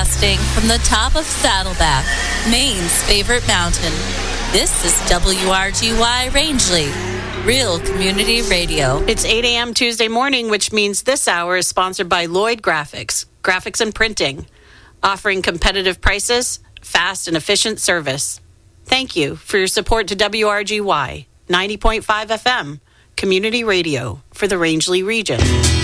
Broadcasting from the top of Saddleback, Maine's favorite mountain. This is WRGY Rangeley, Real Community Radio. It's 8 a.m. Tuesday morning, which means this hour is sponsored by Lloyd Graphics, graphics and printing, offering competitive prices, fast and efficient service. Thank you for your support to WRGY 90.5 FM, Community Radio for the Rangeley region.